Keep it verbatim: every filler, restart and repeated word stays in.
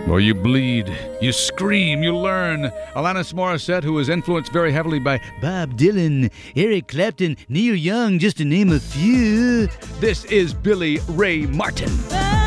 Well, you bleed, you scream, you learn. Alanis Morissette, who was influenced very heavily by Bob Dylan, Eric Clapton, Neil Young, just to name a few. This is Billy Ray Martin.